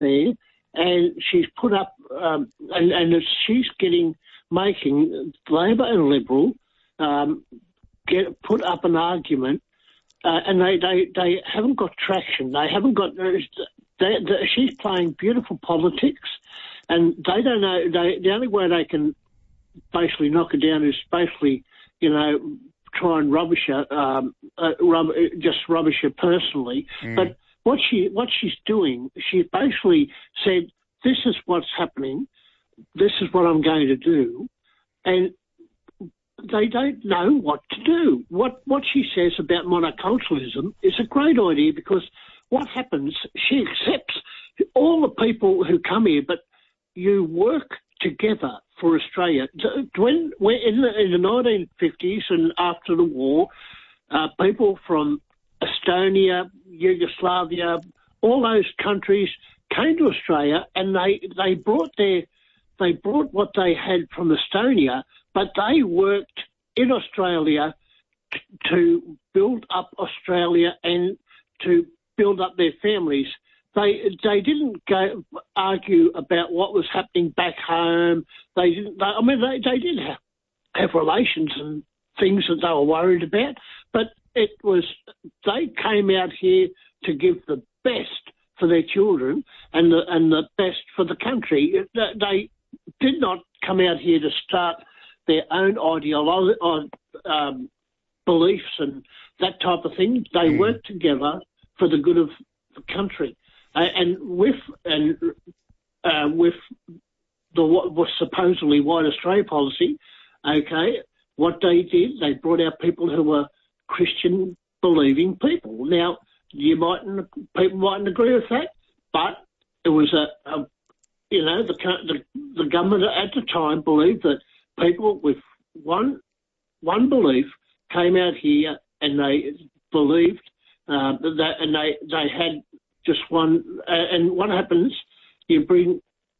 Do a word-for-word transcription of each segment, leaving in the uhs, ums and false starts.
there, and she's put up, um, and, and she's getting, making Labor and Liberal um, get put up an argument, uh, and they, they, they haven't got traction. They haven't got. They, they, she's playing beautiful politics, and they don't know. They, the only way they can basically knock her down is basically, you know, try and rubbish her, um, uh, rub, just rubbish her personally. Mm. But what she what she's doing, she basically said, "This is what's happening. This is what I'm going to do," and they don't know what to do. What what she says about monoculturalism is a great idea, because what happens, she accepts all the people who come here, but you work together for Australia. When, when in, the, in the nineteen fifties and after the war, uh, people from Estonia, Yugoslavia, all those countries came to Australia, and they, they brought their they brought what they had from Estonia, but they worked in Australia t- to build up Australia and to build up their families. They they didn't go argue about what was happening back home. They didn't. They, I mean, they they did have, have relations and things that they were worried about, but it was they came out here to give the best for their children and the and the best for the country. They did not come out here to start their own ideology, um, beliefs and that type of thing. They mm. worked together for the good of the country. Uh, and with and uh, with the what was supposedly White Australia policy, okay, what they did, they brought out people who were Christian believing people. Now, you mightn't people mightn't agree with that, but it was a, a you know the, the the government at the time believed that people with one one belief came out here and they believed uh, that, and they they had. Just one, uh, and what happens, you bring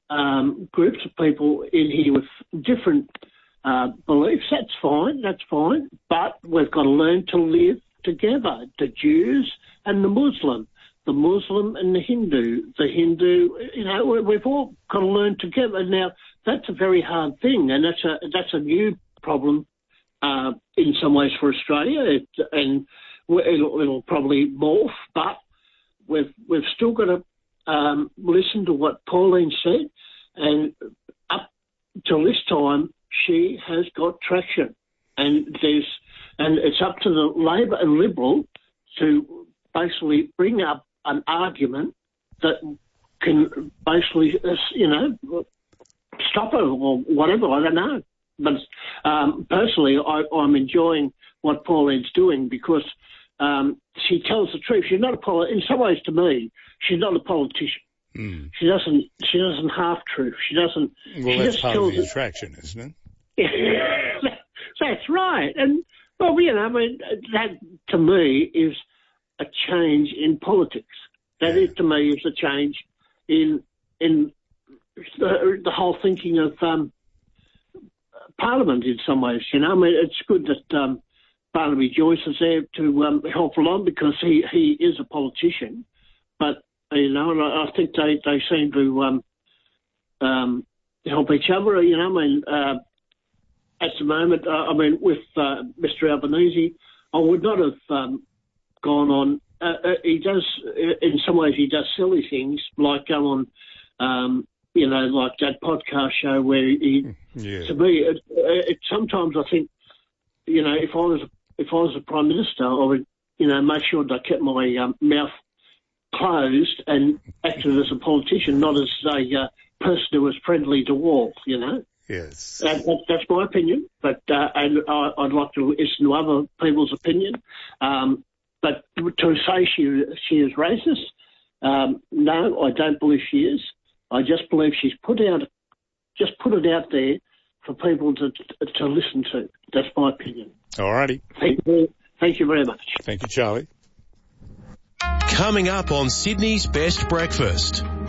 um, groups of people in here with different uh, beliefs, that's fine, that's fine, but we've got to learn to live together, the Jews and the Muslim, the Muslim and the Hindu, the Hindu, you know, we've all got to learn together. Now, that's a very hard thing, and that's a, that's a new problem uh, in some ways for Australia, it, and it'll, it'll probably morph, but We've we've still got to um, listen to what Pauline said, and up till this time, she has got traction, and there's and it's up to the Labor and Liberal to basically bring up an argument that can basically, you know, stop her or whatever. I don't know, but um, personally, I, I'm enjoying what Pauline's doing, because Um, she tells the truth. She's not a poli- in some ways, to me, she's not a politician. Mm. She doesn't. She doesn't half truth. She doesn't. Well, she that's just part tells of the attraction, it. Isn't it? That's right. And well, you know, I mean, that to me is a change in politics. That yeah. is to me is a change in in the, the whole thinking of um, Parliament in some ways. You know, I mean, it's good that. Um, Barnaby Joyce is there to um, help along, because he, he is a politician. But, you know, I, I think they, they seem to um, um, help each other. You know, I mean, uh, at the moment, uh, I mean, with uh, Mister Albanese, I would not have um, gone on. Uh, uh, he does, in some ways, he does silly things, like go on, um, you know, like that podcast show where he, yeah. to me, it, it, sometimes I think, you know, if I was if I was the Prime Minister, I would, you know, make sure that I kept my um, mouth closed and acted as a politician, not as a uh, person who was friendly to all, you know. Yes. That, that, that's my opinion, but uh, and I, I'd like to listen to other people's opinion. Um, but to say she she is racist, um, no, I don't believe she is. I just believe she's put out, just put it out there for people to to listen to. That's my opinion. All righty. Thank you, thank you very much. Thank you, Charlie. Coming up on Sydney's Best Breakfast,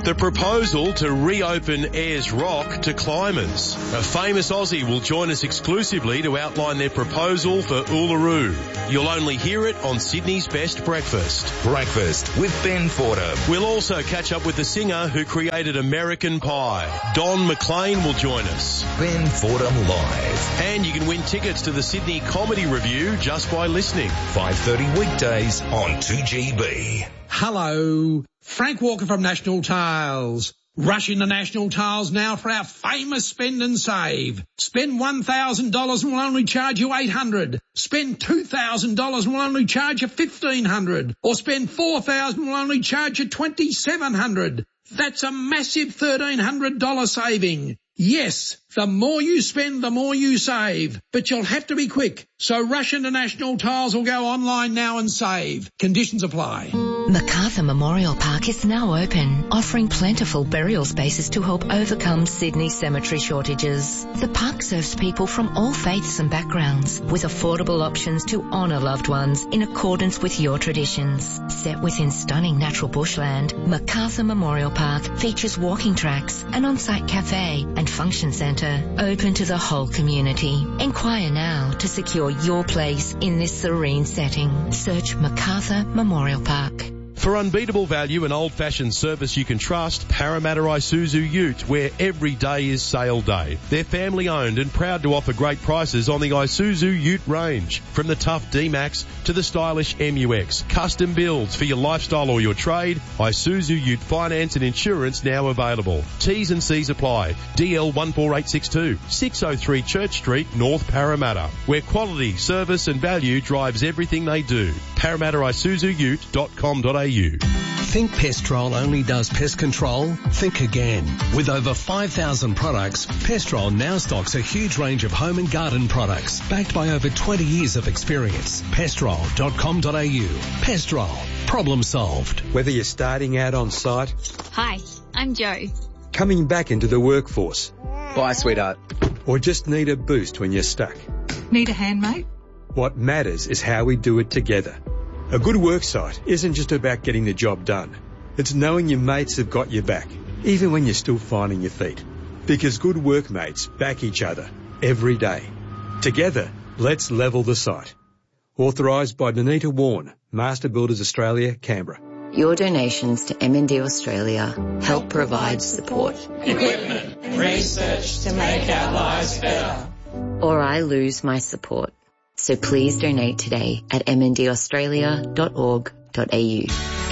The proposal to reopen Ayers Rock to climbers. A famous Aussie will join us exclusively to outline their proposal for Uluru. You'll only hear it on Sydney's Best Breakfast. Breakfast with Ben Fordham. We'll also catch up with the singer who created American Pie. Don McLean will join us. Ben Fordham Live. And you can win tickets to the Sydney Comedy Review just by listening. five thirty weekdays on two G B. Hello, Frank Walker from National Tiles. Rush into National Tiles now for our famous spend and save. Spend one thousand dollars and we'll only charge you eight hundred dollars. Spend two thousand dollars and we'll only charge you fifteen hundred dollars. Or spend four thousand dollars and we'll only charge you twenty-seven hundred dollars. That's a massive thirteen hundred dollars saving. Yes, the more you spend, the more you save. But you'll have to be quick. So rush into National Tiles or go online now and save. Conditions apply. Macarthur Memorial Park is now open, offering plentiful burial spaces to help overcome Sydney's cemetery shortages. The park serves people from all faiths and backgrounds, with affordable options to honour loved ones in accordance with your traditions. Set within stunning natural bushland, Macarthur Memorial Park features walking tracks, an on-site cafe and function centre open to the whole community. Enquire now to secure your place in this serene setting. Search Macarthur Memorial Park. For unbeatable value and old-fashioned service you can trust, Parramatta Isuzu Ute, where every day is sale day. They're family-owned and proud to offer great prices on the Isuzu Ute range. From the tough D-Max to the stylish M U X. Custom builds for your lifestyle or your trade. Isuzu Ute finance and insurance now available. T's and C's apply. D L one four eight six two, six oh three Church Street, North Parramatta, where quality, service and value drives everything they do. Parramatta Isuzu Ute dot com dot a u. Think Pestrol only does pest control? Think again. With over five thousand products, Pestrol now stocks a huge range of home and garden products, backed by over twenty years of experience. Pestrol dot com dot a u. Pestrol. Problem solved. Whether you're starting out on site... Hi, I'm Joe. Coming back into the workforce... Bye, sweetheart. Or just need a boost when you're stuck. Need a hand, mate? What matters is how we do it together. A good worksite isn't just about getting the job done. It's knowing your mates have got your back, even when you're still finding your feet. Because good workmates back each other every day. Together, let's level the site. Authorised by Danita Warren, Master Builders Australia, Canberra. Your donations to M and D Australia help provide support, equipment, research to make our lives better. Or I lose my support. So please donate today at m n d australia dot org dot a u.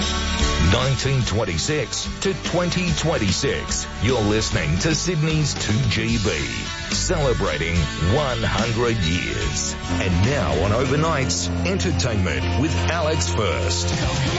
nineteen twenty-six to twenty twenty-six. You're listening to Sydney's two G B, celebrating one hundred years. And now on Overnights, entertainment with Alex First.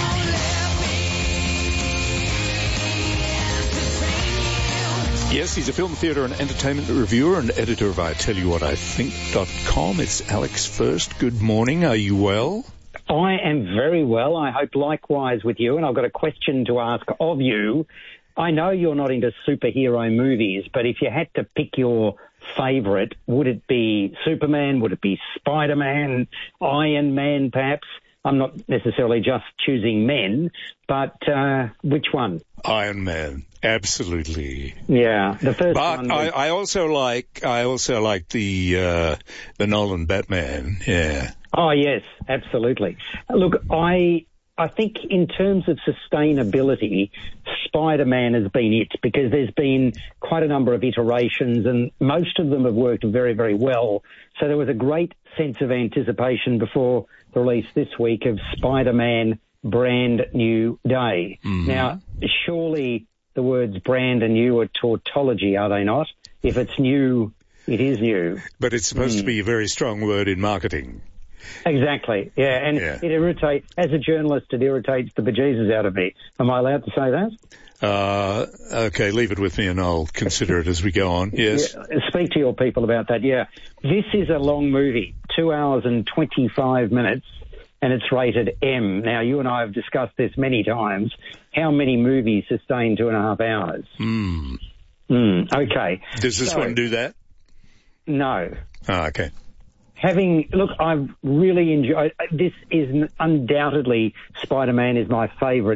Yes, he's a film, theatre and entertainment reviewer and editor of I Tell You What I Think dot com. It's Alex First. Good morning. Are you well? I am very well. I hope likewise with you. And I've got a question to ask of you. I know you're not into superhero movies, but if you had to pick your favourite, would it be Superman? Would it be Spider-Man? Iron Man, perhaps? I'm not necessarily just choosing men, but uh, which one? Iron Man, absolutely. Yeah, the first but one. But was... I, I also like I also like the uh, the Nolan Batman. Yeah. Oh yes, absolutely. Look, I I think in terms of sustainability, Spider-Man has been it because there's been quite a number of iterations and most of them have worked very, very well. So there was a great sense of anticipation before the release this week of Spider-Man Brand New Day. Mm-hmm. Now, surely the words brand and new are tautology, are they not? If it's new, it is new. But it's supposed mm. to be a very strong word in marketing. Exactly, yeah, and yeah. it irritates, as a journalist, it irritates the bejesus out of me. Am I allowed to say that? Uh, okay, leave it with me and I'll consider it as we go on. Yes. Yeah, speak to your people about that, yeah. This is a long movie, two hours and twenty-five minutes, and it's rated M. Now, you and I have discussed this many times. How many movies sustain two and a half hours? Hmm. Mm, okay. Does this so, one do that? No. Oh, okay. Having, look, I've really enjoyed, this is undoubtedly, Spider-Man is my favourite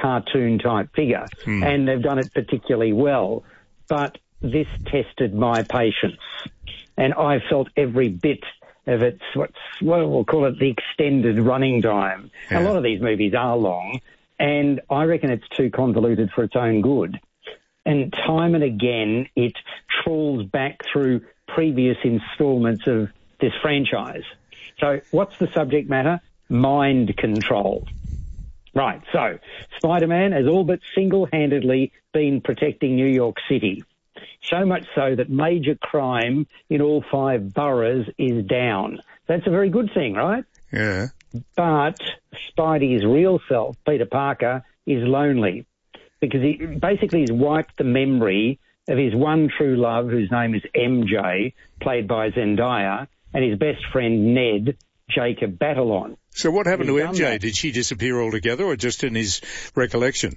cartoon-type figure, Hmm. and they've done it particularly well. But this tested my patience, and I felt every bit of its, what's, well, we'll call it the extended running time. Yeah. A lot of these movies are long, and I reckon it's too convoluted for its own good. And time and again, it trawls back through previous instalments of this franchise. So what's the subject matter? Mind control. Right, so Spider-Man has all but single-handedly been protecting New York City. So much so that major crime in all five boroughs is down. That's a very good thing, right? Yeah. But Spidey's real self, Peter Parker, is lonely because he basically has wiped the memory of his one true love, whose name is M J, played by Zendaya, and his best friend Ned, Jacob Batalon. So what happened He's to done M J? that. Did she disappear altogether or just in his recollection?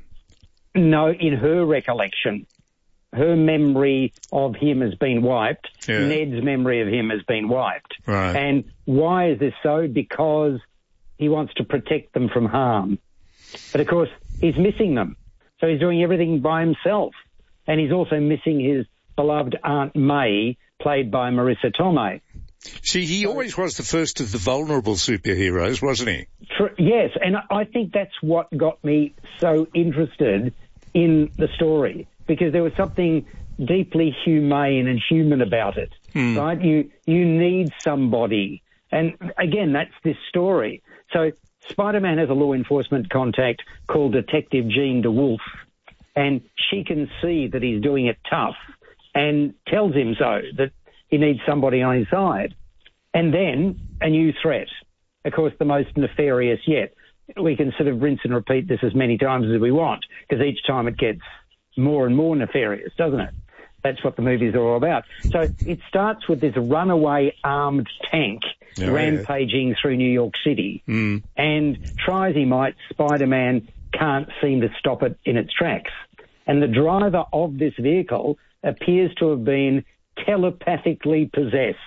No, in her recollection. Her memory of him has been wiped. Yeah. Ned's memory of him has been wiped. Right. And why is this so? Because he wants to protect them from harm. But, of course, he's missing them. So he's doing everything by himself. And he's also missing his beloved Aunt May, played by Marissa Tomei. See, he always was the first of the vulnerable superheroes, wasn't he? Tr- Yes, and I think that's what got me so interested in the story, because there was something deeply humane and human about it, Hmm. right? You you need somebody. And again, that's this story. So Spider-Man has a law enforcement contact called Detective Jean DeWolf, and she can see that he's doing it tough and tells him so, that he needs somebody on his side. And then a new threat, of course, the most nefarious yet. We can sort of rinse and repeat this as many times as we want, because each time it gets more and more nefarious, doesn't it? That's what the movies are all about. So it starts with this runaway armed tank Oh, yeah. rampaging through New York City. Mm. And try as he might, Spider-Man can't seem to stop it in its tracks. And the driver of this vehicle appears to have been telepathically possessed.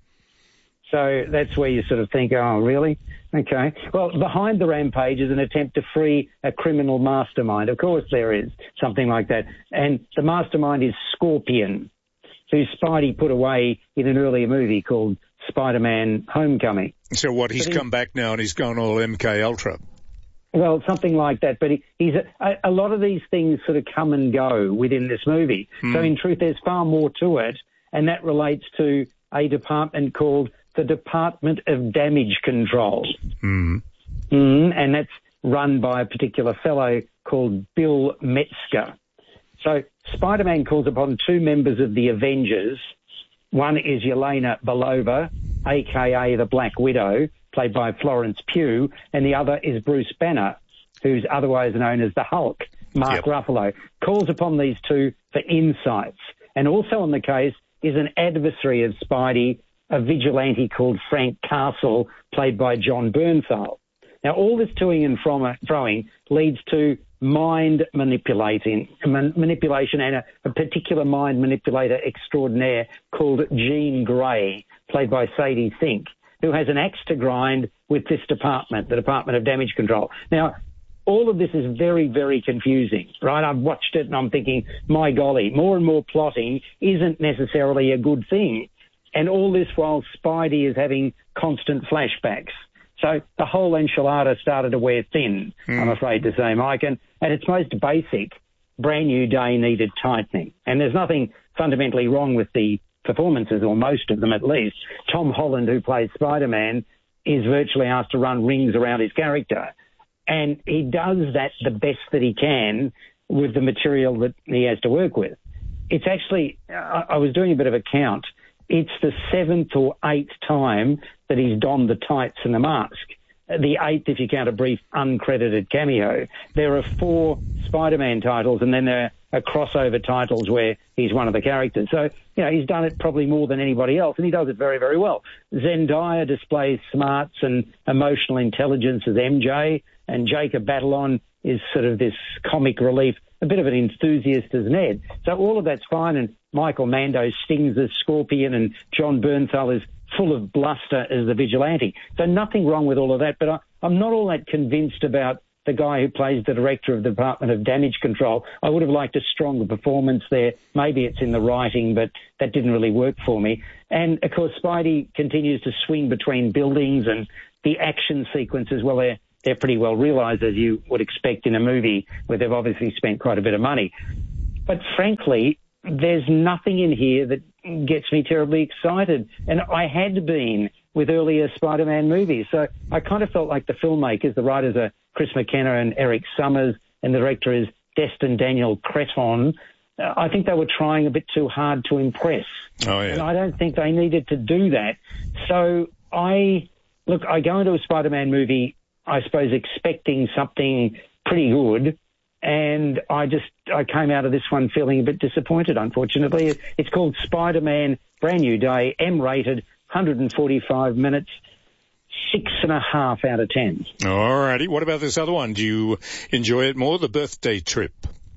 So that's where you sort of think, oh, really? Okay. Well, behind the rampage is an attempt to free a criminal mastermind. Of course there is something like that. And the mastermind is Scorpion, who Spidey put away in an earlier movie called Spider-Man Homecoming. So what, he's But he- come back now and he's gone all M K Ultra. Well, something like that. But he, he's a, a lot of these things sort of come and go within this movie. Hmm. So in truth, there's far more to it, and that relates to a department called the Department of Damage Control. Mm. Mm, and that's run by a particular fellow called Bill Metzger. So Spider-Man calls upon two members of the Avengers. One is Yelena Belova, a k a the Black Widow, played by Florence Pugh, and the other is Bruce Banner, who's otherwise known as the Hulk, Mark Yep. Ruffalo. Calls upon these two for insights. And also on the case is an adversary of Spidey, a vigilante called Frank Castle, played by John Bernthal. Now, all this toing and from, throwing leads to mind manipulating, man, manipulation and a, a particular mind manipulator extraordinaire called Jean Grey, played by Sadie Sink, who has an axe to grind with this department, the Department of Damage Control. Now, all of this is very, very confusing, right? I've watched it and I'm thinking, my golly, more and more plotting isn't necessarily a good thing. And all this while Spidey is having constant flashbacks. So the whole enchilada started to wear thin, Mm. I'm afraid to say, Mike. And at its most basic, Brand New Day needed tightening. And there's nothing fundamentally wrong with the performances, or most of them at least. Tom Holland, who plays Spider-Man, is virtually asked to run rings around his character. And he does that the best that he can with the material that he has to work with. It's actually, I, I was doing a bit of a count. It's the seventh or eighth time that he's donned the tights and the mask. The eighth, if you count a brief uncredited cameo. There are four Spider-Man titles, and then there are crossover titles where he's one of the characters. So, you know, he's done it probably more than anybody else, and he does it very, very well. Zendaya displays smarts and emotional intelligence as M J, and Jacob Batalon is sort of this comic relief, a bit of an enthusiast as Ned. So all of that's fine, and Michael Mando stings as Scorpion, and John Bernthal is full of bluster as the vigilante. So nothing wrong with all of that, but I, I'm not all that convinced about the guy who plays the director of the Department of Damage Control. I would have liked a stronger performance there. Maybe it's in the writing, but that didn't really work for me. And, of course, Spidey continues to swing between buildings, and the action sequences, well, they're, they're pretty well realised, as you would expect in a movie where they've obviously spent quite a bit of money. But, frankly, there's nothing in here that gets me terribly excited. And I had been with earlier Spider-Man movies. So I kind of felt like the filmmakers, the writers are Chris McKenna and Eric Summers, and the director is Destin Daniel Creton. Uh, I think they were trying a bit too hard to impress. Oh, yeah. And I don't think they needed to do that. So I, look, I go into a Spider-Man movie, I suppose, expecting something pretty good. And I just, I came out of this one feeling a bit disappointed, unfortunately. It's called Spider-Man Brand New Day, M-rated, one hundred forty-five minutes, six and a half out of ten. All righty. What about this other one? Do you enjoy it more, The Birthday Trip?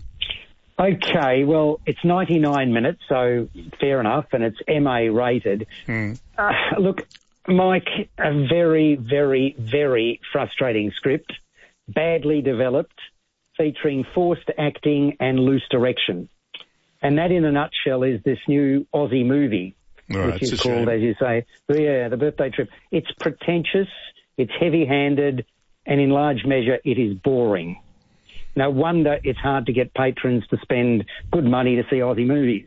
Okay, well, it's ninety-nine minutes, so fair enough, and it's M A rated. Mm. Uh, look, Mike, a very, very, very frustrating script, badly developed, featuring forced acting and loose direction. And that, in a nutshell, is this new Aussie movie, right, which is called, as you say, yeah, The Birthday Trip. It's pretentious, it's heavy-handed, and in large measure, it is boring. No wonder it's hard to get patrons to spend good money to see Aussie movies.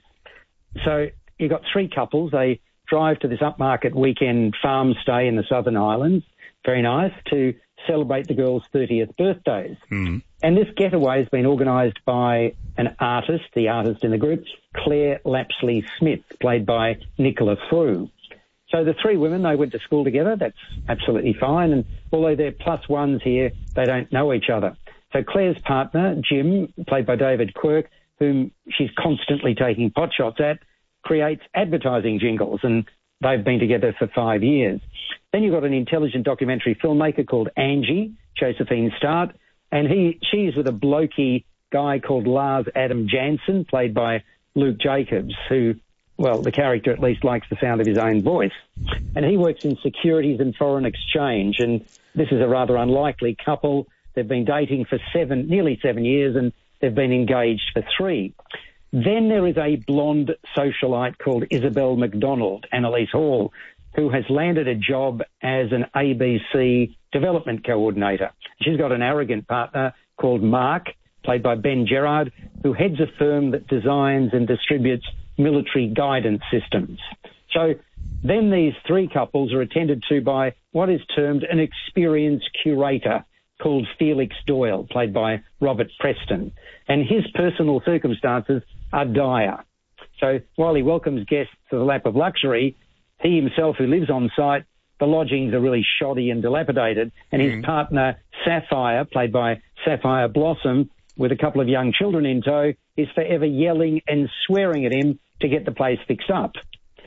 So you've got three couples. They drive to this upmarket weekend farm stay in the Southern Islands, very nice, to celebrate the girls' thirtieth birthdays. Mm. And this getaway has been organised by an artist, the artist in the group, Claire Lapsley Smith, played by Nicola Frew. So the three women, they went to school together. That's absolutely fine. And although they're plus ones here, they don't know each other. So Claire's partner, Jim, played by David Quirk, whom she's constantly taking potshots at, creates advertising jingles, and they've been together for five years. Then you've got an intelligent documentary filmmaker called Angie, Josephine Start, and he she's with a blokey guy called Lars Adam Jansen, played by Luke Jacobs, who, well, the character at least likes the sound of his own voice. And he works in securities and foreign exchange, and this is a rather unlikely couple. They've been dating for seven, nearly seven years, and they've been engaged for three. Then there is a blonde socialite called Isabel McDonald, Annalise Hall, who has landed a job as an A B C development coordinator. She's got an arrogant partner called Mark, played by Ben Gerard, who heads a firm that designs and distributes military guidance systems. So then these three couples are attended to by what is termed an experienced curator called Felix Doyle, played by Robert Preston. And his personal circumstances are dire. So while he welcomes guests to the lap of luxury, he himself, who lives on site, the lodgings are really shoddy and dilapidated, and his mm. partner, Sapphire, played by Sapphire Blossom, with a couple of young children in tow, is forever yelling and swearing at him to get the place fixed up.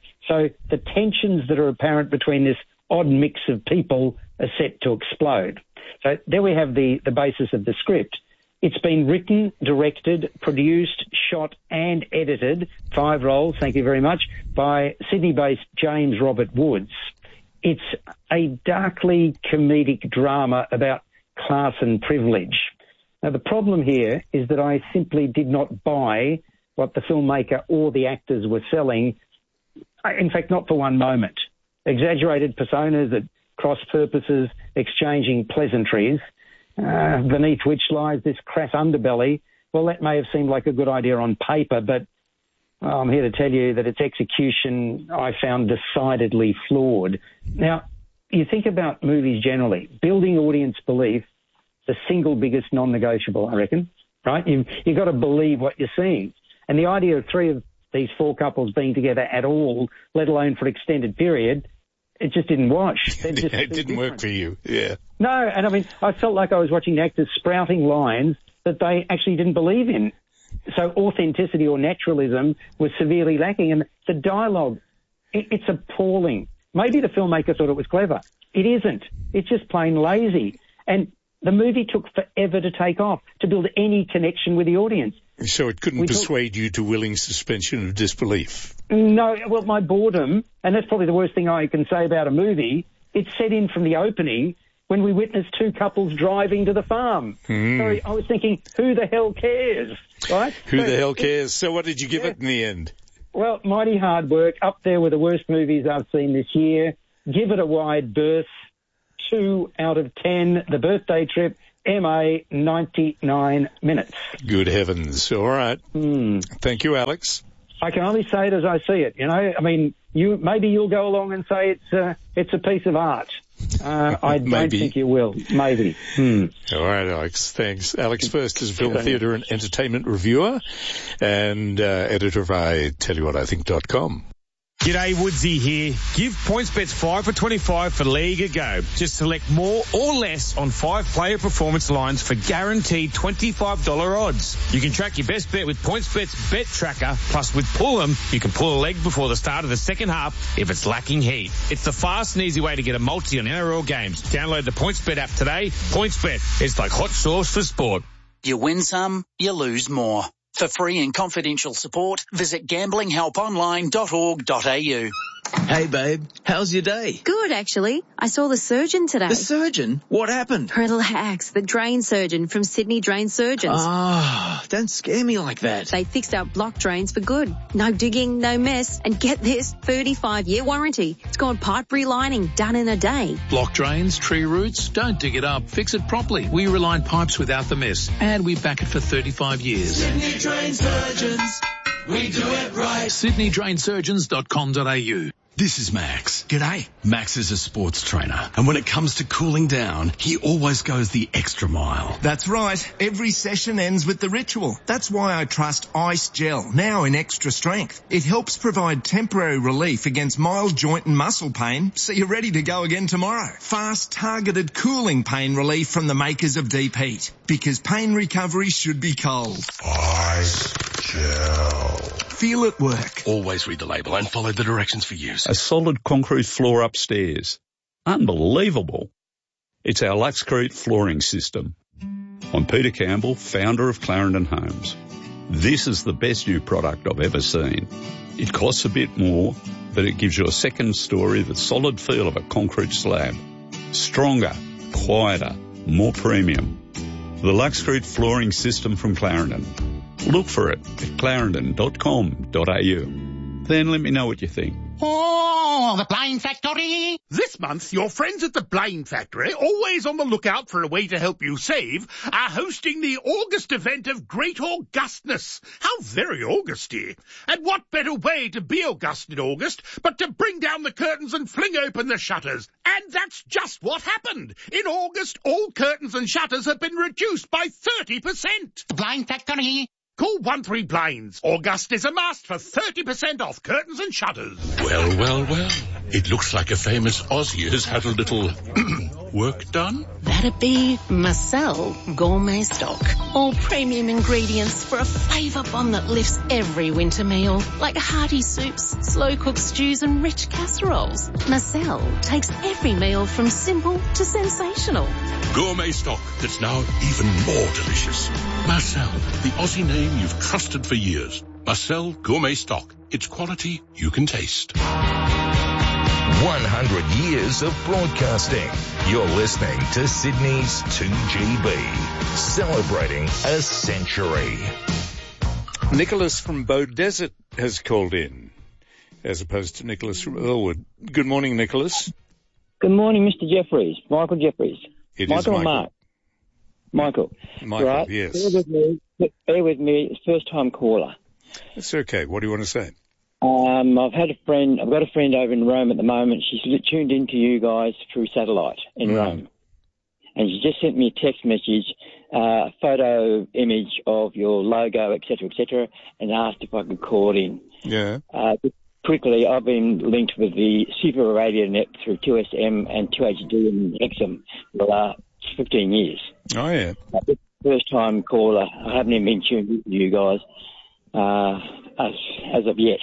So the tensions that are apparent between this odd mix of people are set to explode. So there we have the, the basis of the script. It's been written, directed, produced, shot and edited, five roles, thank you very much, by Sydney-based James Robert Woods. It's a darkly comedic drama about class and privilege. Now, the problem here is that I simply did not buy what the filmmaker or the actors were selling, in fact, not for one moment. Exaggerated personas at cross purposes, exchanging pleasantries, uh, beneath which lies this crass underbelly. Well, that may have seemed like a good idea on paper, but well, I'm here to tell you that its execution I found decidedly flawed. Now, you think about movies generally. Building audience belief, the single biggest non-negotiable, I reckon, right? You've, you've got to believe what you're seeing. And the idea of three of these four couples being together at all, let alone for an extended period, it just didn't wash. Just it didn't different. work for you, yeah. No, and I mean, I felt like I was watching actors sprouting lines that they actually didn't believe in. So authenticity or naturalism was severely lacking. And the dialogue, it, it's appalling. Maybe the filmmaker thought it was clever. It isn't. It's just plain lazy. And the movie took forever to take off, to build any connection with the audience. So it couldn't we persuade took... you to willing suspension of disbelief? No, well, my boredom, and that's probably the worst thing I can say about a movie, it's set in from the opening, when we witnessed two couples driving to the farm. Mm. So I was thinking, who the hell cares, right? Who so, the hell cares? So what did you give yeah. it in the end? Well, mighty hard work, up there with the worst movies I've seen this year. Give it a wide berth, two out of ten. The birthday trip, M A, ninety-nine minutes. Good heavens. All right. Mm. Thank you, Alex. I can only say it as I see it, you know. I mean, you maybe you'll go along and say it's uh, it's a piece of art. Uh, I don't think you will. Maybe. Hmm. All right, Alex. Thanks. Alex First is a film, theatre and entertainment reviewer and uh, editor of I Tell You What I Think dot com. G'day, Woodsy here. Give PointsBets five for twenty-five for League a go. Just select more or less on five player performance lines for guaranteed twenty-five dollars odds. You can track your best bet with PointsBet's Bet Tracker. Plus, with Pull'em, you can pull a leg before the start of the second half if it's lacking heat. It's the fast and easy way to get a multi on N R L games. Download the PointsBet app today. PointsBet, it's like hot sauce for sport. You win some, you lose more. For free and confidential support, visit gambling help online dot org dot a u. Hey, babe. How's your day? Good, actually. I saw the surgeon today. The surgeon? What happened? Relax. The drain surgeon from Sydney Drain Surgeons. Ah, oh, don't scare me like that. They fixed our block drains for good. No digging, no mess. And get this, thirty-five year warranty. It's got pipe relining, done in a day. Block drains, tree roots, don't dig it up. Fix it properly. We reline pipes without the mess. And we back it for thirty-five years. Sydney Drain Surgeons. We do it right. Sydney Drain Surgeons dot com dot a u. This is Max. G'day. Max is a sports trainer, and when it comes to cooling down, he always goes the extra mile. That's right. Every session ends with the ritual. That's why I trust Ice Gel, now in extra strength. It helps provide temporary relief against mild joint and muscle pain, so you're ready to go again tomorrow. Fast, targeted cooling pain relief from the makers of Deep Heat. Because pain recovery should be cold. Ice Gel. Feel it work. Always read the label and follow the directions for use. A solid concrete floor upstairs. Unbelievable. It's our Luxcrete flooring system. I'm Peter Campbell, founder of Clarendon Homes. This is the best new product I've ever seen. It costs a bit more, but it gives you a second story, the solid feel of a concrete slab. Stronger, quieter, more premium. The Luxcrete flooring system from Clarendon. Look for it at clarendon dot com dot a u. Then let me know what you think. Oh, the Blind Factory! This month, your friends at the Blind Factory, always on the lookout for a way to help you save, are hosting the August event of Great Augustness. How very Augusty! And what better way to be August in August but to bring down the curtains and fling open the shutters? And that's just what happened. In August, all curtains and shutters have been reduced by thirty percent. The Blind Factory. Call one three Blinds. August is a must for thirty percent off curtains and shutters. Well, well, well. It looks like a famous Aussie has had a little work done. That'd be Marcel Gourmet Stock. All premium ingredients for a flavour bomb that lifts every winter meal. Like hearty soups, slow-cooked stews and rich casseroles. Marcel takes every meal from simple to sensational. Gourmet stock that's now even more delicious. Marcel, the Aussie name you've trusted for years. Marcel Gourmet Stock. It's quality you can taste. one hundred years of broadcasting. You're listening to Sydney's two G B, celebrating a century. Nicholas from Beaudesert has called in, as opposed to Nicholas from Earlwood. Good morning, Nicholas. Good morning, Mister Jeffries. Michael Jeffries. It Michael is Michael. Or Mark? Michael. Michael, right. yes. Bear with me. Bear with me. It's first time caller. That's okay. What do you want to say? Um, I've had a friend, I've got a friend over in Rome at the moment. She's tuned in to you guys through satellite in Mm. Rome. And she just sent me a text message, uh, a photo image of your logo, et cetera, et cetera, and asked if I could call in. Yeah. Uh, quickly, I've been linked with the Super Radio Net through two S M and two H D and Hexham for the last fifteen years. Oh, yeah. First time caller. I haven't even been tuned in to you guys uh, as, as of yet.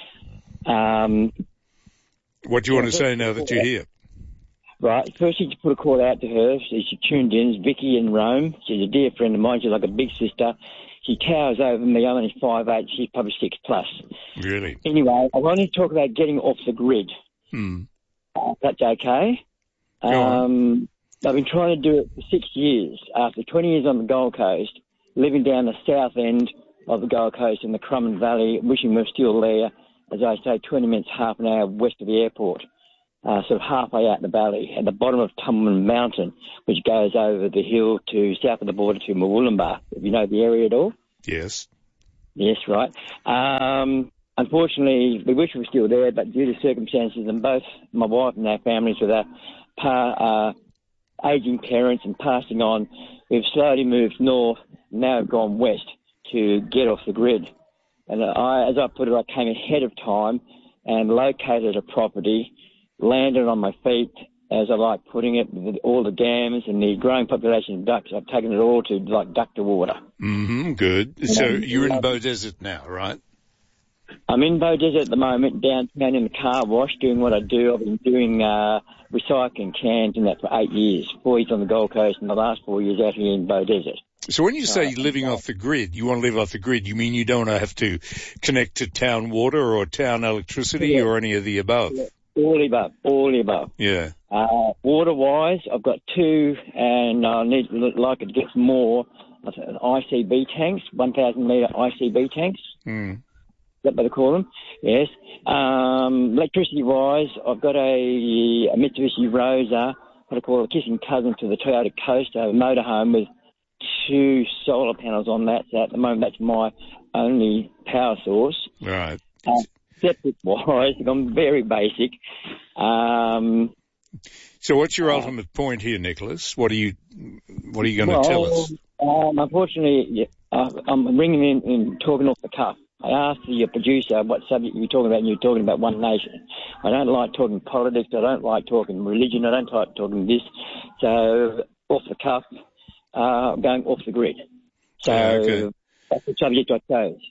Um, what do you want to say now that you're here? Right. Firstly, to put a call out to her. She tuned in. It's Vicky in Rome. She's a dear friend of mine. She's like a big sister. She towers over me. I'm only five eight. She's probably six plus. Really? Anyway, I wanted to talk about getting off the grid. Hmm. Uh, that's okay. Go on. Um, I've been trying to do it for six years. After twenty years on the Gold Coast, living down the south end of the Gold Coast in the Crumman Valley, wishing we were still there, as I say, twenty minutes, half an hour west of the airport, uh, sort of halfway out in the valley, at the bottom of Tumbleman Mountain, which goes over the hill to south of the border to Murwillumbah, if you know the area at all. Yes. Yes, right. Um, unfortunately, we wish we were still there, but due to circumstances, and both my wife and our families with our pa- uh, ageing parents and passing on, we've slowly moved north, now have gone west to get off the grid. And I, as I put it, I came ahead of time and located a property, landed on my feet, as I like putting it, with all the dams and the growing population of ducks. I've taken it all to, like, duck to water. Mm-hmm, good. So you're in Bow Desert now, right? I'm in Bow Desert at the moment, downtown in the car wash, doing what I do. I've been doing uh, recycling cans and that for eight years, four years on the Gold Coast and the last four years out here in Bow Desert. So when you say living off the grid, you want to live off the grid, you mean you don't have to connect to town water or town electricity yeah. or any of the above? Yeah. All the above, all the above. Yeah. Uh, water-wise, I've got two, and I need like to get some more I C B tanks, one thousand litre I C B tanks. Mm. Is that what they call them? Yes. Um, electricity-wise, I've got a, a Mitsubishi Rosa, what I call a kissing cousin to the Toyota Coaster, a motorhome with two solar panels on that. So at the moment, that's my only power source. Right. Uh, Septic-wise, I'm very basic. Um, so what's your uh, ultimate point here, Nicholas? What are you What are you going to well, tell us? Um, unfortunately, yeah, uh, I'm ringing in and talking off the cuff. I asked your producer what subject you were talking about, and you were talking about One Nation. I don't like talking politics. I don't like talking religion. I don't like talking this. So off the cuff, uh, going off the grid. So yeah, okay. That's the subject I chose.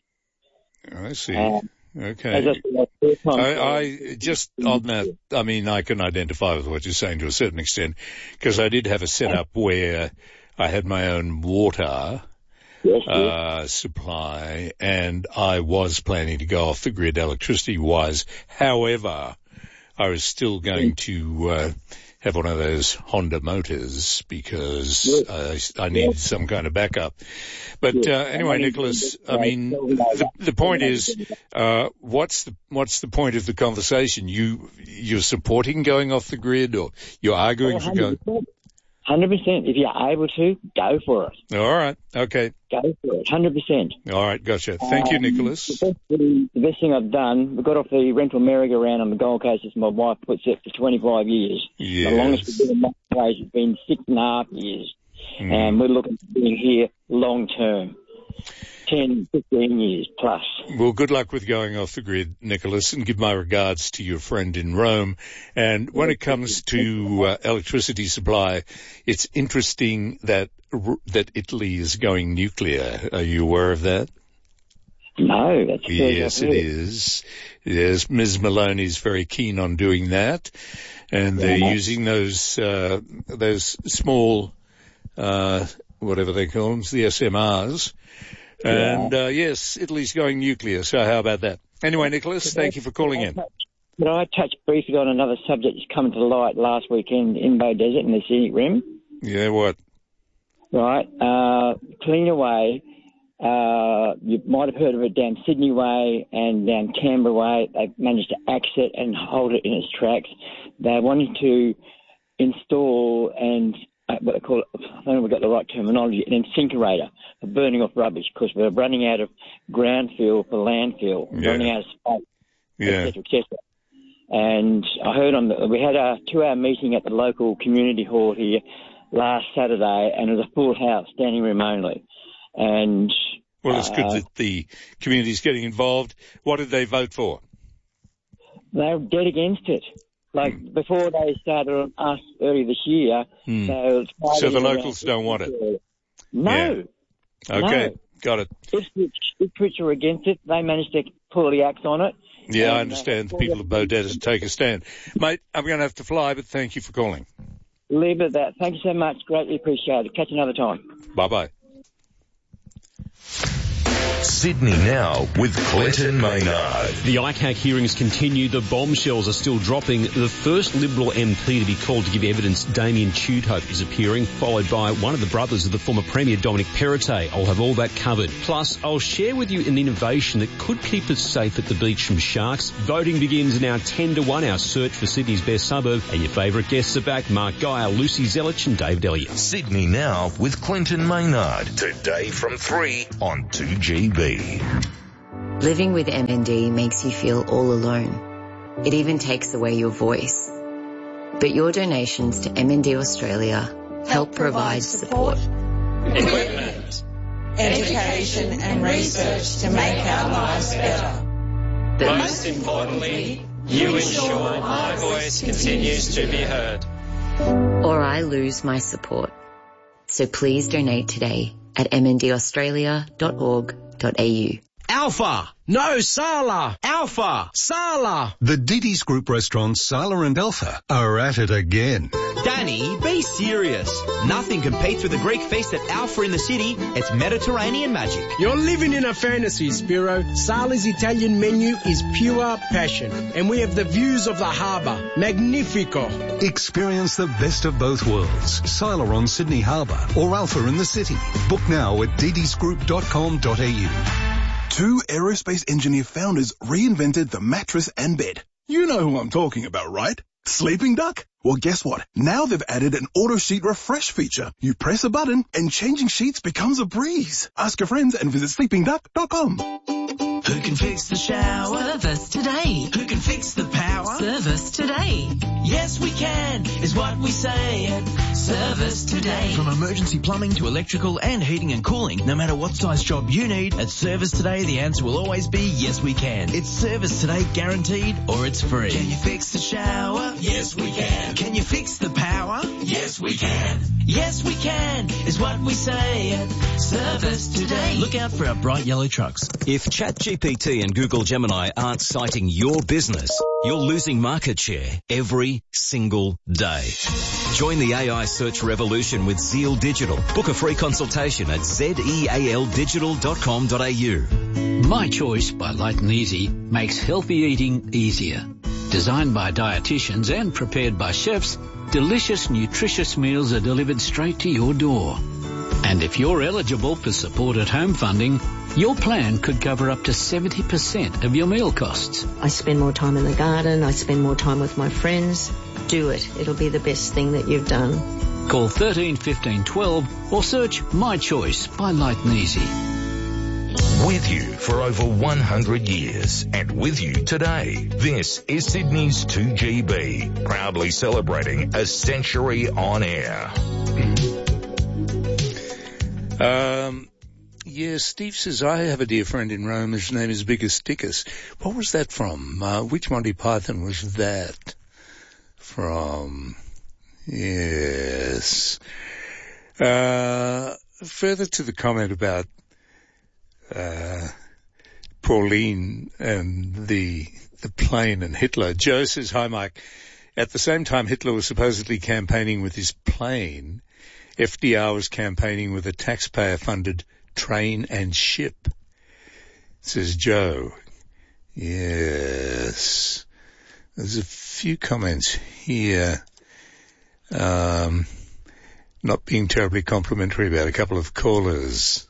I see. Um, Okay. I, I just on that, I mean, I can identify with what you're saying to a certain extent, because I did have a setup where I had my own water yes, uh, yes. supply, and I was planning to go off the grid electricity-wise. However, I was still going to uh, have one of those Honda motors because yes. I, I needed yes. some kind of backup. But yes. uh, anyway, Nicholas, I mean, the, the point is, uh, what's the what's the point of the conversation? You you're supporting going off the grid, or you're arguing for going? one hundred percent. If you're able to, go for it. All right. Okay. Go for it. one hundred percent. All right. Gotcha. Thank um, you, Nicholas. The best, the, the best thing I've done, we got off the rental merry-go-round on the Gold Coast, as my wife puts it, for twenty-five years. Yes. The longest we've been in that place has been six and a half years. Mm. And we're looking at being here long-term. ten, fifteen years plus. Well, good luck with going off the grid, Nicholas, and give my regards to your friend in Rome. And when it comes to uh, electricity supply, it's interesting that that Italy is going nuclear. Are you aware of that? No, that's the Yes, it is. Yes, Miz Maloney is very keen on doing that, and they're yeah. using those uh, those small, uh, whatever they call them, the S M Rs. And, yeah. uh, yes, Italy's going nuclear, so how about that? Anyway, Nicholas, thank you for calling in. Could I touch briefly on another subject that's come to light last weekend in Bow Desert in the scenic rim? Yeah, what? Right, uh, Cleanaway, uh, you might have heard of it down Sydney Way and down Canberra Way. They've managed to axe it and hold it in its tracks. They're wanting to install and Uh, what they call it, I don't know if we've got the right terminology, an incinerator for burning off rubbish, because we're running out of ground fuel for landfill, yeah. running out of space, yeah. et cetera, et cetera. And I heard on the, we had a two-hour meeting at the local community hall here last Saturday, and it was a full house, standing room only. And well, it's uh, good that the community's getting involved. What did they vote for? They were dead against it. Like, mm. before they started on us earlier this year. Mm. So, so the locals don't want it? No. Yeah. Okay, no. Got it. Ipswich, Ipswich were against it. They managed to pull the axe on it. Yeah, I understand. The people of Bow Desert take a stand. Mate, I'm going to have to fly, but thank you for calling. Leave it at that. Thank you so much. Greatly appreciated. Catch you another time. Bye-bye. Sydney Now with Clinton Maynard. The I C A C hearings continue. The bombshells are still dropping. The first Liberal M P to be called to give evidence, Damien Tudhope, is appearing, followed by one of the brothers of the former Premier, Dominic Perrottet. I'll have all that covered. Plus, I'll share with you an innovation that could keep us safe at the beach from sharks. Voting begins now ten to one, our search for Sydney's best suburb. And your favourite guests are back, Mark Geyer, Lucy Zelich and David Elliott. Sydney Now with Clinton Maynard. Today from three on two G B. Living with M N D makes you feel all alone. It even takes away your voice. But your donations to M N D Australia help provide support, equipment, education and research to make our lives better. But most importantly, you ensure my voice continues to be heard. Or I lose my support. So please donate today at m n d australia dot org dot a u. Alpha! No, Sala! Alpha! Sala! The Diddy's Group restaurants Sala and Alpha are at it again. Danny, be serious. Nothing competes with the Greek feast at Alpha in the city. It's Mediterranean magic. You're living in a fantasy, Spiro. Sala's Italian menu is pure passion. And we have the views of the harbour. Magnifico. Experience the best of both worlds. Sala on Sydney Harbour or Alpha in the city. Book now at didys group dot com dot a u. Two aerospace engineer founders reinvented the mattress and bed. You know who I'm talking about, right? Sleeping Duck? Well, guess what? Now they've added an auto sheet refresh feature. You press a button and changing sheets becomes a breeze. Ask your friends and visit sleeping duck dot com. Who can fix the shower? Service today. Who can fix the power? Service today. Yes, we can, is what we say at Service Today. From emergency plumbing to electrical and heating and cooling, no matter what size job you need, at Service Today the answer will always be yes we can. It's Service Today guaranteed or it's free. Can you fix the shower? Yes, we can. Can you fix the power? Yes, we can. Yes, we can, is what we say at Service Today. Look out for our bright yellow trucks. If ChatGPT and Google Gemini aren't citing your business, you're losing market share every single day. Join the A I search revolution with Zeal Digital. Book a free consultation at zeal digital dot com dot a u. My Choice by Light and Easy makes healthy eating easier. Designed by dietitians and prepared by chefs, delicious, nutritious meals are delivered straight to your door. And if you're eligible for support at home funding, your plan could cover up to seventy percent of your meal costs. I spend more time in the garden. I spend more time with my friends. Do it. It'll be the best thing that you've done. Call thirteen fifteen twelve or search My Choice by Light and Easy. With you for over one hundred years and with you today. This is Sydney's two G B, proudly celebrating a century on air. Um, yeah, Steve says, I have a dear friend in Rome. His name is Biggest Dickus. What was that from? Uh, which Monty Python was that from? Yes. Uh, further to the comment about uh, Pauline and the the plane and Hitler, Joe says, hi, Mike. At the same time Hitler was supposedly campaigning with his plane, F D R was campaigning with a taxpayer-funded train and ship, says Joe. Yes. There's a few comments here, um, not being terribly complimentary about a couple of callers.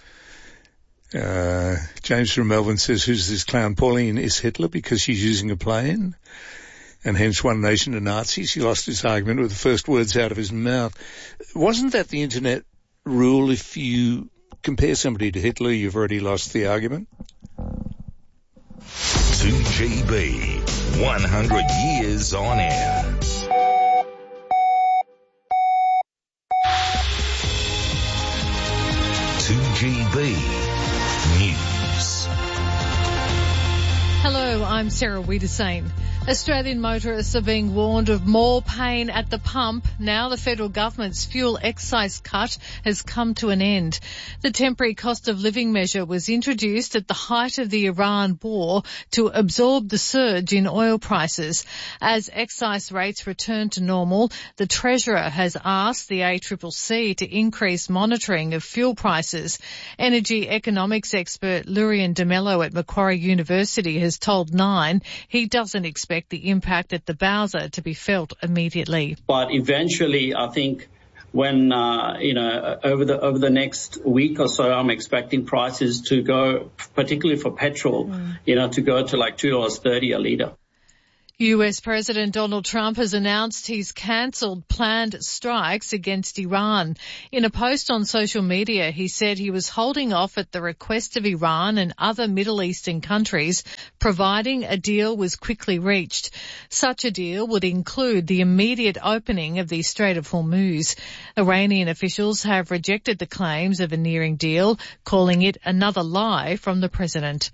Uh, James from Melbourne says, who's this clown? Pauline is Hitler because she's using a plane? And hence one nation to Nazis. He lost his argument with the first words out of his mouth. Wasn't that the internet rule? If you compare somebody to Hitler, you've already lost the argument? two G B, one hundred years on air. two G B News. Hello, I'm Sarah Wiedersane. Australian motorists are being warned of more pain at the pump now the federal government's fuel excise cut has come to an end. The temporary cost of living measure was introduced at the height of the Iran war to absorb the surge in oil prices. As excise rates return to normal, the Treasurer has asked the A C C C to increase monitoring of fuel prices. Energy economics expert Lurian De Mello at Macquarie University has told Nine he doesn't expect the impact at the Bowser to be felt immediately. But eventually, I think when, uh, you know, over the over the next week or so, I'm expecting prices to go, particularly for petrol, mm. you know, to go to like two dollars thirty a litre. U S President Donald Trump has announced he's cancelled planned strikes against Iran. In a post on social media, he said he was holding off at the request of Iran and other Middle Eastern countries, providing a deal was quickly reached. Such a deal would include the immediate opening of the Strait of Hormuz. Iranian officials have rejected the claims of a nearing deal, calling it another lie from the president.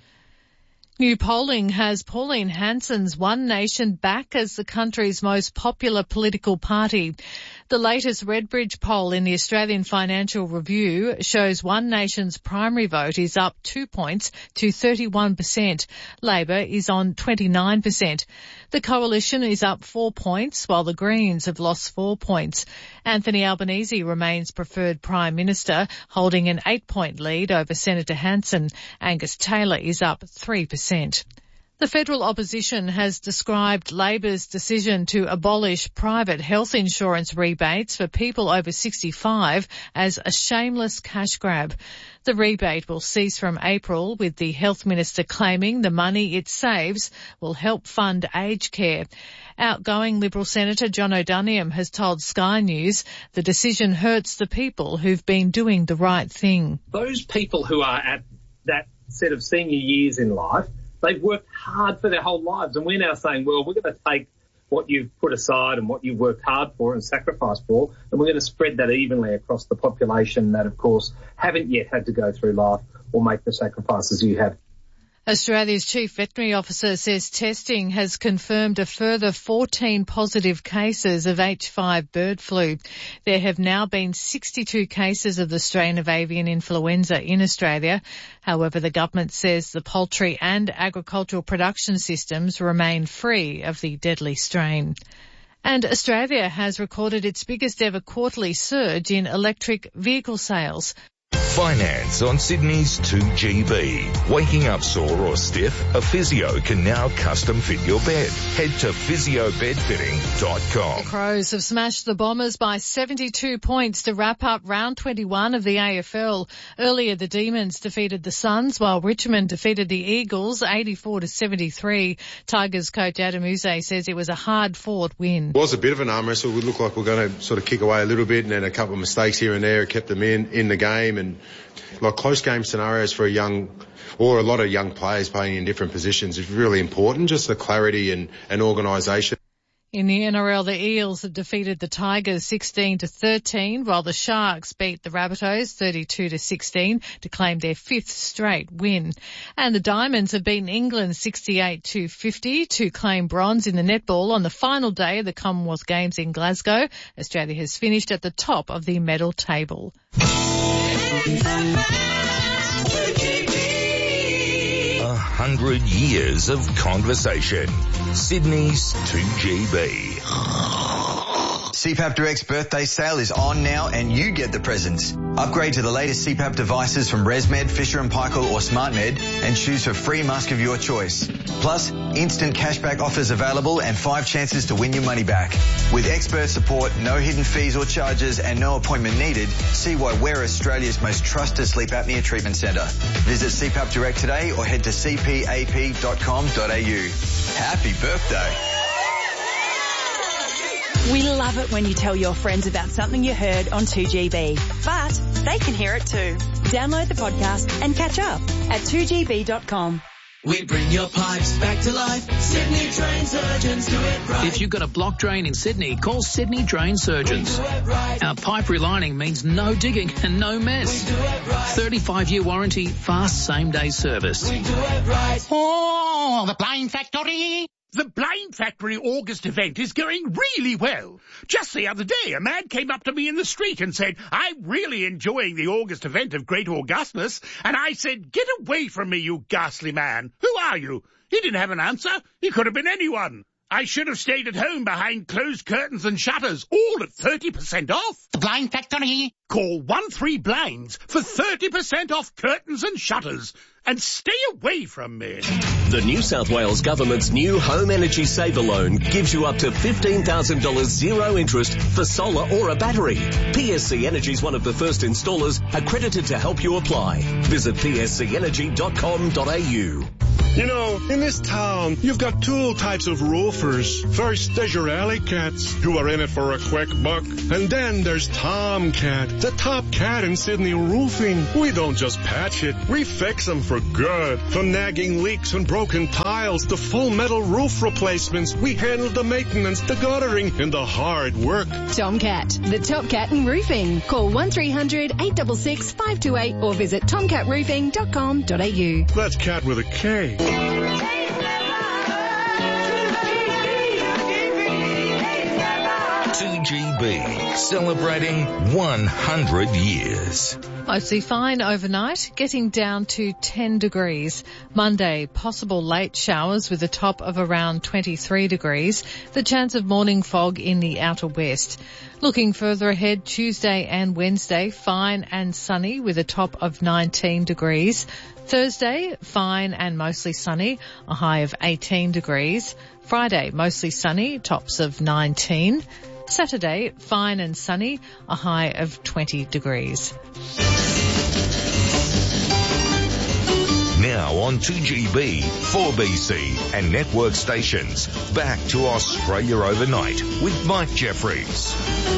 New polling has Pauline Hanson's One Nation back as the country's most popular political party. The latest Redbridge poll in the Australian Financial Review shows One Nation's primary vote is up two points to thirty-one percent. Labor is on twenty-nine percent. The Coalition is up four points, while the Greens have lost four points. Anthony Albanese remains preferred Prime Minister, holding an eight-point lead over Senator Hanson. Angus Taylor is up three percent. The federal opposition has described Labor's decision to abolish private health insurance rebates for people over sixty-five as a shameless cash grab. The rebate will cease from April, with the health minister claiming the money it saves will help fund aged care. Outgoing Liberal Senator John O'Doniam has told Sky News the decision hurts the people who've been doing the right thing. Those people who are at that set of senior years in life, they've worked hard for their whole lives, and we're now saying, well, we're going to take what you've put aside and what you've worked hard for and sacrificed for, and we're going to spread that evenly across the population that, of course, haven't yet had to go through life or make the sacrifices you have. Australia's Chief Veterinary Officer says testing has confirmed a further fourteen positive cases of H five bird flu. There have now been sixty-two cases of the strain of avian influenza in Australia. However, the government says the poultry and agricultural production systems remain free of the deadly strain. And Australia has recorded its biggest ever quarterly surge in electric vehicle sales. Finance on Sydney's two G B. Waking up sore or stiff? A physio can now custom fit your bed. Head to physio bed fitting dot com. The Crows have smashed the Bombers by seventy-two points to wrap up round twenty-one of the A F L. Earlier, the Demons defeated the Suns, while Richmond defeated the Eagles eighty-four to seventy-three. Tigers coach Adam Uze says it was a hard-fought win. It was a bit of an arm wrestle. We looked like we were going to sort of kick away a little bit, and then a couple of mistakes here and there kept them in, in the game. And like close game scenarios for a young, or a lot of young players playing in different positions is really important, just the clarity and, and organisation. In the N R L, the Eels have defeated the Tigers sixteen to thirteen, while the Sharks beat the Rabbitohs thirty-two to sixteen to claim their fifth straight win. And the Diamonds have beaten England sixty-eight to fifty to claim bronze in the netball on the final day of the Commonwealth Games in Glasgow. Australia has finished at the top of the medal table. A hundred years of conversation. Sydney's two G B. C PAP Direct's birthday sale is on now and you get the presents. Upgrade to the latest C PAP devices from ResMed, Fisher and Paykel or SmartMed and choose for free mask of your choice. Plus, instant cashback offers available and five chances to win your money back. With expert support, no hidden fees or charges and no appointment needed, see why we're Australia's most trusted sleep apnea treatment centre. Visit C PAP Direct today or head to c p a p dot com dot a u. Happy birthday. We love it when you tell your friends about something you heard on two G B, but they can hear it too. Download the podcast and catch up at two g b dot com. We bring your pipes back to life. Sydney Drain Surgeons do it right. If you've got a block drain in Sydney, call Sydney Drain Surgeons. Right. Our pipe relining means no digging and no mess. Right. thirty-five year warranty, fast same day service. We do it right. Oh. Oh, the Blind Factory. The Blind Factory August event is going really well. Just the other day, a man came up to me in the street and said, I'm really enjoying the August event of Great Augustness. And I said, get away from me, you ghastly man. Who are you? He didn't have an answer. He could have been anyone. I should have stayed at home behind closed curtains and shutters, all at thirty percent off. The Blind Factory. Call one three blinds for thirty percent off curtains and shutters. And stay away from me. The New South Wales Government's new Home Energy Saver Loan gives you up to fifteen thousand dollars zero interest for solar or a battery. P S C Energy is one of the first installers accredited to help you apply. Visit p s c energy dot com dot a u. You know, in this town, you've got two types of roofers. First, there's your alley cats, who are in it for a quick buck. And then there's Tomcat, the top cat in Sydney roofing. We don't just patch it, we fix them for good. From nagging leaks and broken tiles to full metal roof replacements, we handle the maintenance, the guttering, and the hard work. Tomcat, the top cat in roofing. Call one three hundred, eight six six, five two eight or visit tomcat roofing dot com dot a u. That's cat with a K. two G B, celebrating one hundred years. Mostly fine overnight, getting down to ten degrees. Monday, possible late showers with a top of around twenty-three degrees. The chance of morning fog in the outer west. Looking further ahead, Tuesday and Wednesday, fine and sunny with a top of nineteen degrees. Thursday, fine and mostly sunny, a high of eighteen degrees. Friday, mostly sunny, tops of nineteen. Saturday, fine and sunny, a high of twenty degrees. Now on two G B, four B C and network stations. Back to Australia Overnight with Mike Jeffries.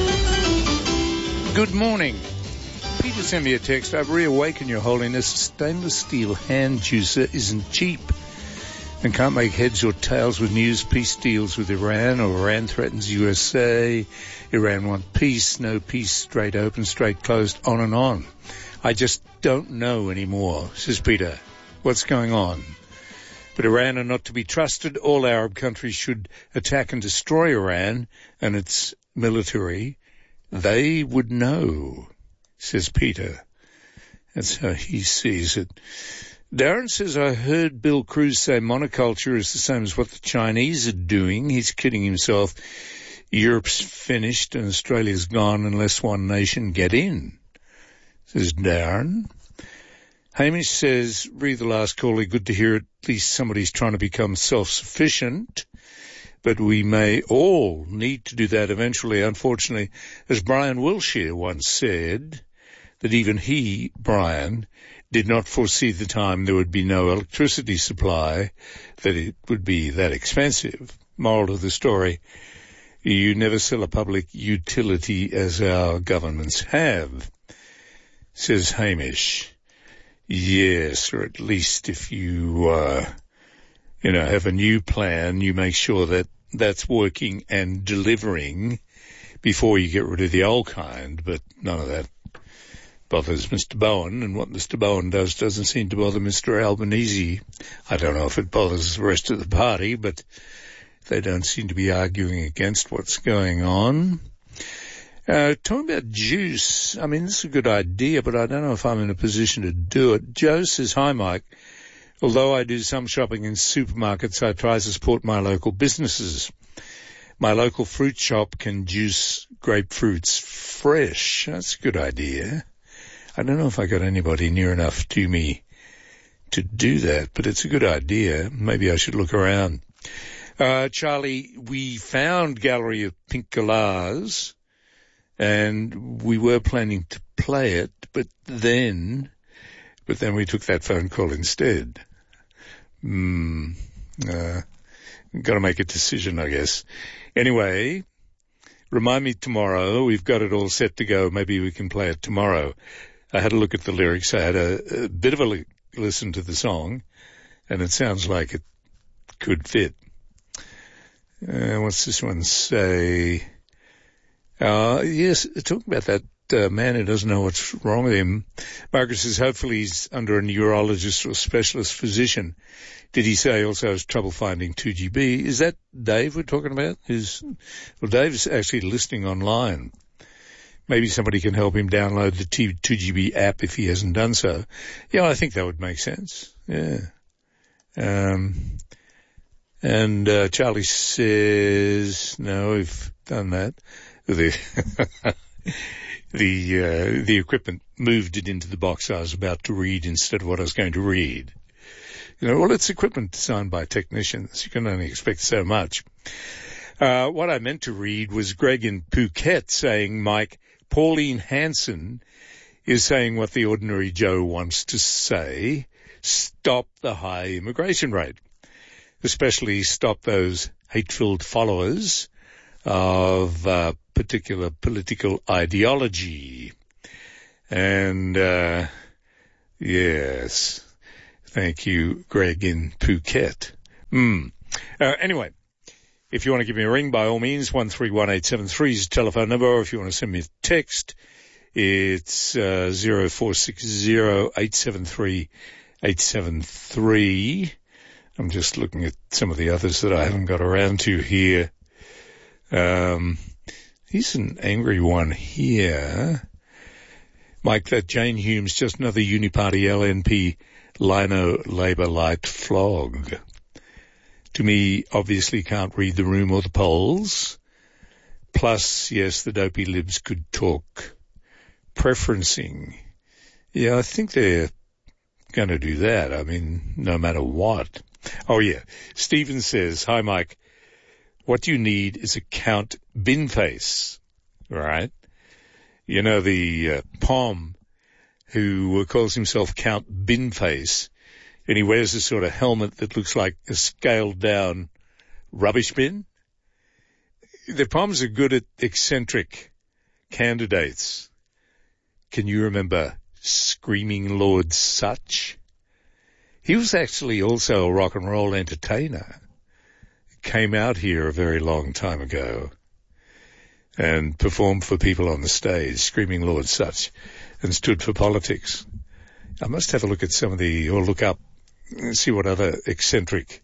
Good morning. Peter sent me a text. I've reawakened, Your Holiness. Stainless steel hand juicer isn't cheap and can't make heads or tails with news. Peace deals with Iran, or Iran threatens U S A. Iran want peace, no peace, straight open, straight closed, on and on. I just don't know anymore, says Peter. What's going on? But Iran are not to be trusted. All Arab countries should attack and destroy Iran and its military. They would know, says Peter. That's how he sees it. Darren says, I heard Bill Cruz say monoculture is the same as what the Chinese are doing. He's kidding himself. Europe's finished and Australia's gone unless one nation get in, says Darren. Hamish says, read the last caller, good to hear at least somebody's trying to become self-sufficient, but we may all need to do that eventually. Unfortunately, as Brian Wilshire once said, that even he, Brian, did not foresee the time there would be no electricity supply, that it would be that expensive. Moral of the story, you never sell a public utility as our governments have, says Hamish. Yes, or at least if you, uh, you know, have a new plan, you make sure that that's working and delivering before you get rid of the old kind, but none of that bothers Mister Bowen, and what Mister Bowen does doesn't seem to bother Mister Albanese. I don't know if it bothers the rest of the party, but they don't seem to be arguing against what's going on. Uh, talking about juice, I mean, this is a good idea, but I don't know if I'm in a position to do it. Joe says, hi, Mike. Although I do some shopping in supermarkets, I try to support my local businesses. My local fruit shop can juice grapefruits fresh. That's a good idea. I don't know if I got anybody near enough to me to do that, but it's a good idea. Maybe I should look around. Uh, Charlie, we found Gallery of Pink Galahs, and we were planning to play it, but then, but then we took that phone call instead. Hmm, uh, got to make a decision, I guess. Anyway, remind me tomorrow. We've got it all set to go. Maybe we can play it tomorrow. I had a look at the lyrics. I had a, a bit of a li- listen to the song, and it sounds like it could fit. Uh, what's this one say? Uh, yes, talking about that uh, man who doesn't know what's wrong with him. Margaret says hopefully he's under a neurologist or specialist physician. Did he say also has trouble finding two G B? Is that Dave we're talking about? Is, well, Dave's actually listening online. Maybe somebody can help him download the two G B app if he hasn't done so. Yeah, I think that would make sense. Yeah. Um, and, uh, Charlie says, no, we've done that. The, the, uh, the equipment moved it into the box I was about to read instead of what I was going to read. You know, well, it's equipment designed by technicians. You can only expect so much. Uh, what I meant to read was Greg in Phuket saying, Mike, Pauline Hanson is saying what the ordinary Joe wants to say. Stop the high immigration rate. Especially stop those hate-filled followers of uh, particular political ideology. And, uh, yes, thank you, Greg in Phuket. Mm. Uh, anyway, if you want to give me a ring, by all means, one three one eight seven three is the telephone number, or if you want to send me a text, it's uh, zero four six zero eight seven three eight seven three. I'm just looking at some of the others that I haven't got around to here. Um, here's an angry one here. Mike, that Jane Hume's just another Uniparty L N P Lino Labour light flog. To me, obviously can't read the room or the polls. Plus, yes, the dopey libs could talk preferencing. Yeah, I think they're going to do that. I mean, no matter what. Oh, yeah. Stephen says, hi, Mike. What you need is a Count Binface, right? You know, the uh, Pom who calls himself Count Binface, and he wears a sort of helmet that looks like a scaled-down rubbish bin. The Poms are good at eccentric candidates. Can you remember Screaming Lord Sutch? He was actually also a rock and roll entertainer. Came out here a very long time ago and performed for people on the stage, Screaming Lord Sutch, and stood for politics. I must have a look at some of the, or look up and see what other eccentric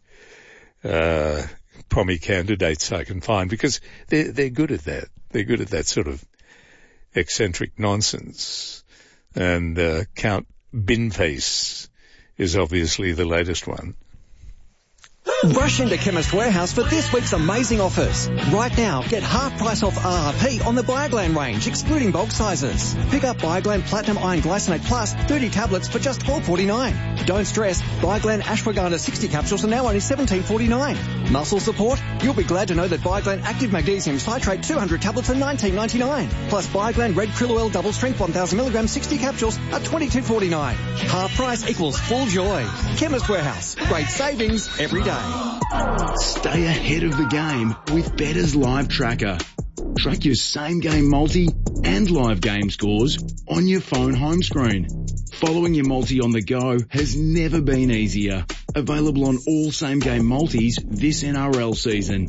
uh pommy candidates I can find, because they're, they're good at that. They're good at that sort of eccentric nonsense. And uh, Count Binface is obviously the latest one. Rush into Chemist Warehouse for this week's amazing offers. Right now, get half price off R R P on the Bioglan range, excluding bulk sizes. Pick up Bioglan Platinum Iron Glycinate Plus thirty tablets for just twelve forty-nine. Don't stress, Bioglan Ashwagandha sixty capsules are now only seventeen forty-nine. Muscle support? You'll be glad to know that Bioglan Active Magnesium Citrate two hundred tablets are nineteen ninety-nine. Plus Bioglan Red Krill Oil Double Strength one thousand milligram sixty capsules are twenty-two forty-nine. Half price equals full joy. Chemist Warehouse. Great savings every day. Stay ahead of the game with Bettor's Live Tracker. Track your same game multi and live game scores on your phone home screen. Following your multi on the go has never been easier. Available on all same game multis this N R L season.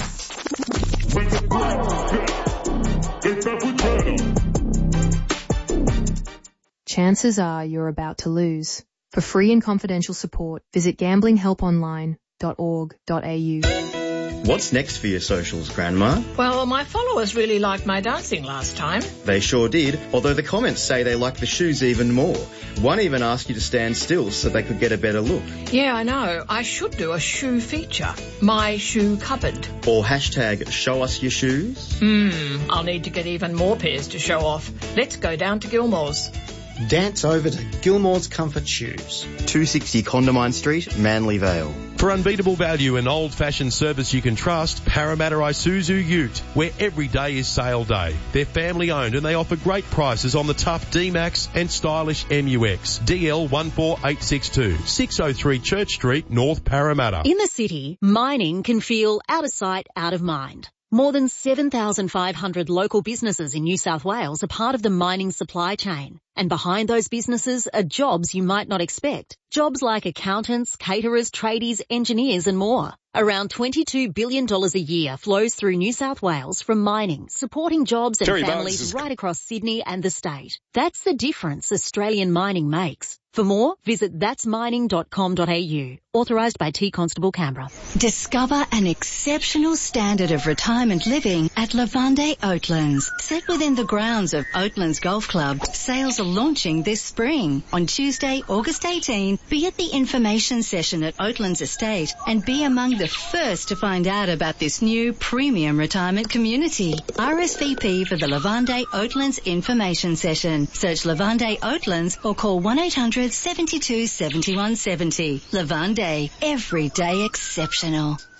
Chances are you're about to lose. For free and confidential support, visit gambling help online dot org dot a u. What's next for your socials, Grandma? Well, my followers really liked my dancing last time. They sure did, although the comments say they like the shoes even more. One even asked you to stand still so they could get a better look. Yeah, I know. I should do a shoe feature. My shoe cupboard. Or hashtag show us your shoes. Hmm, I'll need to get even more pairs to show off. Let's go down to Gilmore's. Dance over to Gilmore's Comfort Shoes. two sixty Condamine Street, Manly Vale. For unbeatable value and old-fashioned service you can trust, Parramatta Isuzu Ute, where every day is sale day. They're family-owned and they offer great prices on the tough D-Max and stylish M U X. D L one four eight six two, six oh three Church Street, North Parramatta. In the city, mining can feel out of sight, out of mind. More than seven thousand five hundred local businesses in New South Wales are part of the mining supply chain. And behind those businesses are jobs you might not expect. Jobs like accountants, caterers, tradies, engineers and more. Around twenty-two billion dollars a year flows through New South Wales from mining, supporting jobs and Terry families Bugs is... right across Sydney and the state. That's the difference Australian mining makes. For more, visit that's mining dot com dot a u. Authorised by T Constable Canberra. Discover an exceptional standard of retirement living at Lavande Oatlands. Set within the grounds of Oatlands Golf Club, sales are launching this spring. On Tuesday, August eighteenth, be at the information session at Oatlands Estate and be among the first to find out about this new premium retirement community. R S V P for the Lavande Oatlands information session. Search Lavande Oatlands or call one eight hundred seventy-two seventy-one seventy. Lavande, every day exceptional.